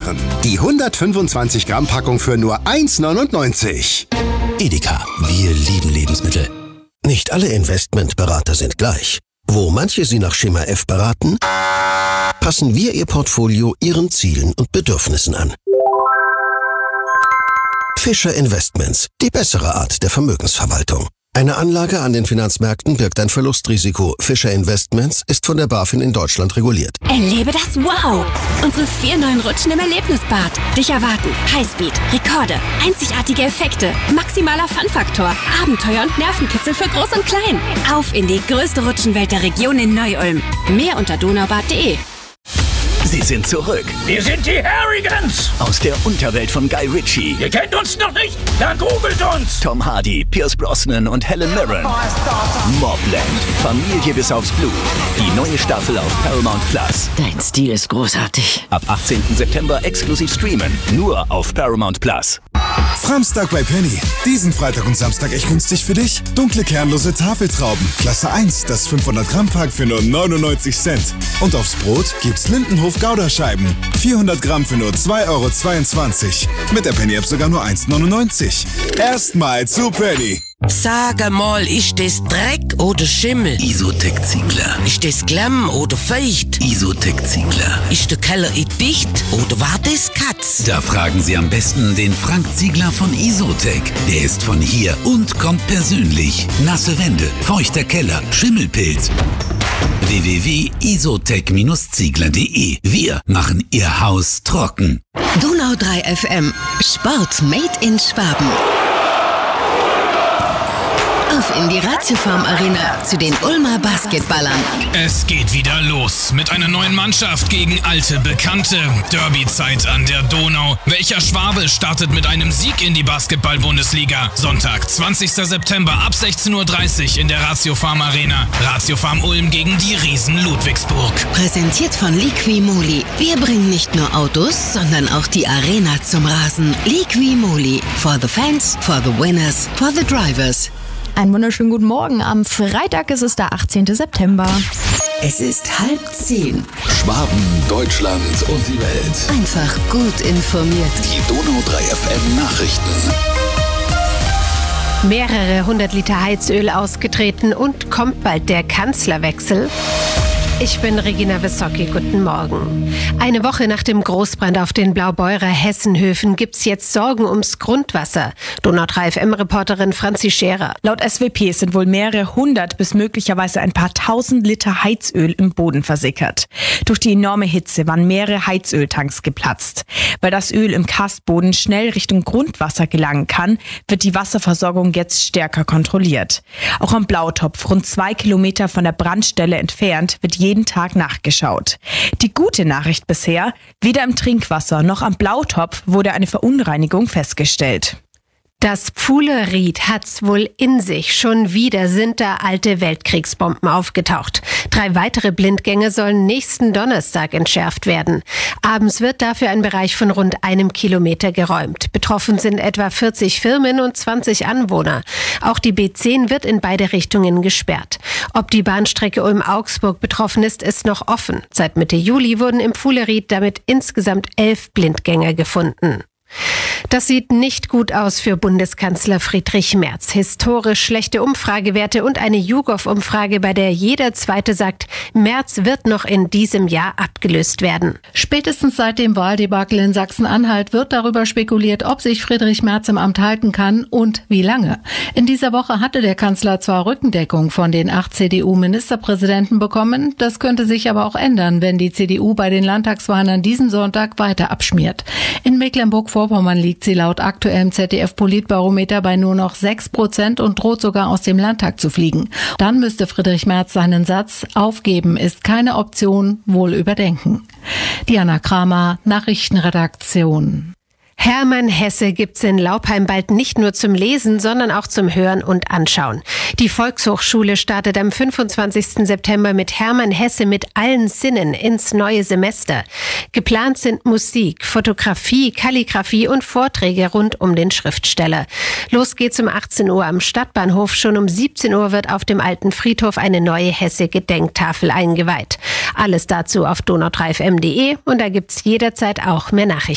Möhren. Die 125 Gramm Packung für nur 1,99. Edeka, wir lieben Lebensmittel. Nicht alle Investmentberater sind gleich. Wo manche Sie nach Schema F beraten, passen wir Ihr Portfolio Ihren Zielen und Bedürfnissen an. Fischer Investments, die bessere Art der Vermögensverwaltung. Eine Anlage an den Finanzmärkten birgt ein Verlustrisiko. Fischer Investments ist von der BaFin in Deutschland reguliert. Erlebe das Wow! Unsere 4 neuen Rutschen im Erlebnisbad. Dich erwarten Highspeed, Rekorde, einzigartige Effekte, maximaler Fun-Faktor, Abenteuer und Nervenkitzel für Groß und Klein. Auf in die größte Rutschenwelt der Region in Neu-Ulm. Mehr unter donaubad.de. Sie sind zurück. Wir sind die Harrigans. Aus der Unterwelt von Guy Ritchie. Ihr kennt uns noch nicht? Dann googelt uns. Tom Hardy, Pierce Brosnan und Helen Mirren. Mobland. Familie bis aufs Blut. Die neue Staffel auf Paramount Plus. Dein Stil ist großartig. Ab 18. September exklusiv streamen. Nur auf Paramount Plus. Framstag bei Penny. Diesen Freitag und Samstag echt günstig für dich. Dunkle kernlose Tafeltrauben. Klasse 1, das 500 Gramm Pack für nur 99 Cent. Und aufs Brot gibt's Lindenhof Gouda-Scheiben. 400 Gramm für nur 2,22 €. Mit der Penny-App sogar nur 1,99 €. Erstmal zu Penny. Sag mal, ist das Dreck oder Schimmel? Isotec Ziegler. Ist das Klamm oder feucht? Isotec Ziegler. Ist der Keller dicht oder war das Katz? Da fragen Sie am besten den Frank Ziegler von Isotec. Der ist von hier und kommt persönlich. Nasse Wände, feuchter Keller, Schimmelpilz. www.isotec-ziegler.de. Wir machen Ihr Haus trocken. Donau 3 FM. Sport made in Schwaben. Auf in die Ratiofarm Arena zu den Ulmer Basketballern. Es geht wieder los mit einer neuen Mannschaft gegen alte Bekannte. Derby-Zeit an der Donau. Welcher Schwabe startet mit einem Sieg in die Basketball-Bundesliga? Sonntag, 20. September ab 16:30 Uhr in der Ratiofarm Arena. Ratiofarm Ulm gegen die Riesen Ludwigsburg. Präsentiert von Liqui-Moly. Wir bringen nicht nur Autos, sondern auch die Arena zum Rasen. Liqui-Moly. For the fans, for the winners, for the drivers. Einen wunderschönen guten Morgen. Am Freitag ist es der 18. September. Es ist 9:30. Schwaben, Deutschland und die Welt. Einfach gut informiert. Die Donau 3 FM Nachrichten. Mehrere 100 Liter Heizöl ausgetreten und kommt bald der Kanzlerwechsel? Ich bin Regina Wissocki, guten Morgen. Eine Woche nach dem Großbrand auf den Blaubeurer Hessenhöfen gibt's jetzt Sorgen ums Grundwasser. Donau 3 FM-Reporterin Franzi Scherer. Laut SWP sind wohl mehrere 100 bis möglicherweise ein paar tausend Liter Heizöl im Boden versickert. Durch die enorme Hitze waren mehrere Heizöltanks geplatzt. Weil das Öl im Karstboden schnell Richtung Grundwasser gelangen kann, wird die Wasserversorgung jetzt stärker kontrolliert. Auch am Blautopf, rund 2 Kilometer von der Brandstelle entfernt, wird jeden Tag nachgeschaut. Die gute Nachricht bisher: weder im Trinkwasser noch am Blautopf wurde eine Verunreinigung festgestellt. Das Pfuhleried hat's wohl in sich. Schon wieder sind da alte Weltkriegsbomben aufgetaucht. 3 weitere Blindgänge sollen nächsten Donnerstag entschärft werden. Abends wird dafür ein Bereich von rund 1 Kilometer geräumt. Betroffen sind etwa 40 Firmen und 20 Anwohner. Auch die B10 wird in beide Richtungen gesperrt. Ob die Bahnstrecke Ulm-Augsburg betroffen ist, ist noch offen. Seit Mitte Juli wurden im Pfuhleried damit insgesamt 11 Blindgänger gefunden. Das sieht nicht gut aus für Bundeskanzler Friedrich Merz. Historisch schlechte Umfragewerte und eine YouGov-Umfrage, bei der jeder Zweite sagt, Merz wird noch in diesem Jahr abgelöst werden. Spätestens seit dem Wahldebakel in Sachsen-Anhalt wird darüber spekuliert, ob sich Friedrich Merz im Amt halten kann und wie lange. In dieser Woche hatte der Kanzler zwar Rückendeckung von den 8 CDU-Ministerpräsidenten bekommen, das könnte sich aber auch ändern, wenn die CDU bei den Landtagswahlen an diesem Sonntag weiter abschmiert. In Mecklenburg-Vorpommern liegt sie laut aktuellem ZDF-Politbarometer bei nur noch 6% und droht sogar aus dem Landtag zu fliegen. Dann müsste Friedrich Merz seinen Satz "Aufgeben ist keine Option" wohl überdenken. Diana Kramer, Nachrichtenredaktion. Hermann Hesse gibt's in Laupheim bald nicht nur zum Lesen, sondern auch zum Hören und Anschauen. Die Volkshochschule startet am 25. September mit Hermann Hesse mit allen Sinnen ins neue Semester. Geplant sind Musik, Fotografie, Kalligraphie und Vorträge rund um den Schriftsteller. Los geht's um 18 Uhr am Stadtbahnhof. Schon um 17 Uhr wird auf dem alten Friedhof eine neue Hesse-Gedenktafel eingeweiht. Alles dazu auf donau3fm.de und da gibt's jederzeit auch mehr Nachrichten.